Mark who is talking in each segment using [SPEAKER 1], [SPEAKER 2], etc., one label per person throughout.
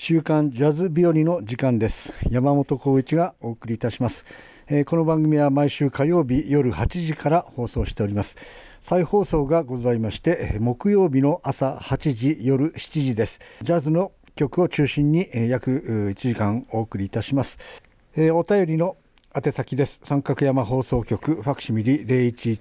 [SPEAKER 1] 週刊ジャズ日和の時間です。山本浩一がお送りいたします。この番組は毎週火曜日夜8時から放送しております。再放送がございまして、木曜日の朝8時夜7時です。ジャズの曲を中心に約1時間お送りいたします。お便りの宛先です。三角山放送局ファクシミリ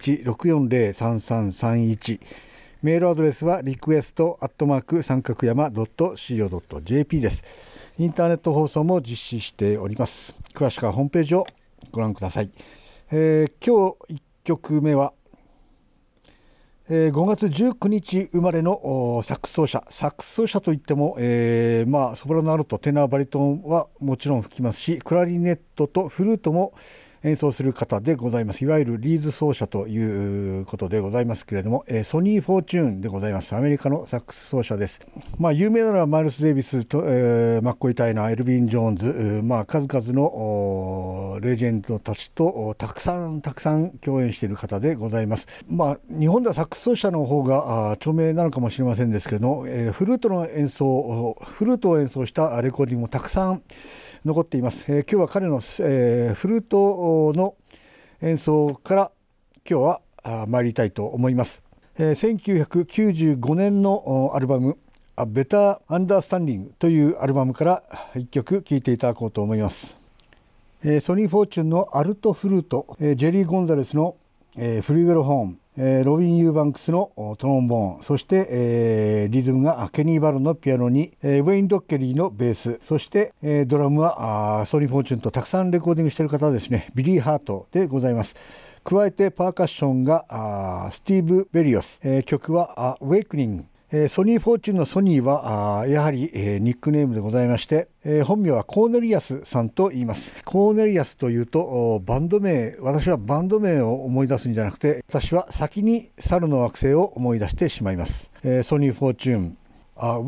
[SPEAKER 1] 011-640-3331、メールアドレスはrequest@ 三角山 .co.jp です。インターネット放送も実施しております。詳しくはホームページをご覧ください。今日1曲目は、5月19日生まれのサックス奏者といっても、ソプラノアルト、テナー、バリトンはもちろん吹きますし、クラリネットとフルートも演奏する方でございます。いわゆるリーズ奏者ということでございますけれども、ソニー・フォーチューンでございます。アメリカのサックス奏者です。有名なのはマイルス・デイビスと、マッコイ・タイナー、エルヴィン・ジョーンズ、数々のレジェンドたちとたくさん共演している方でございます。日本ではサックス奏者の方が著名なのかもしれませんですけれども、フルートを演奏したレコーディングもたくさん残っています。今日は彼の、フルートの演奏から今日は参りたいと思います。1995年のアルバムA Better Understanding というアルバムから1曲聴いていただこうと思います。ソニー・フォーチュンのアルトフルート、ジェリー・ゴンザレスのフリューゲルホーン、ロビン・ユーバンクスのトロンボーン、そして、リズムがケニー・バロンのピアノに、ウェイン・ドッケリーのベース、そして、ドラムはソニー・フォーチュンとたくさんレコーディングしている方ですね、ビリー・ハートでございます。加えてパーカッションがスティーブ・ベリオス、曲はウェイクニング。ソニー・フォーチュンのソニーはやはりニックネームでございまして、本名はコーネリアスさんと言います。コーネリアスというと私はバンド名を思い出すんじゃなくて、私は先に猿の惑星を思い出してしまいます。ソニー・フォーチュン、ウ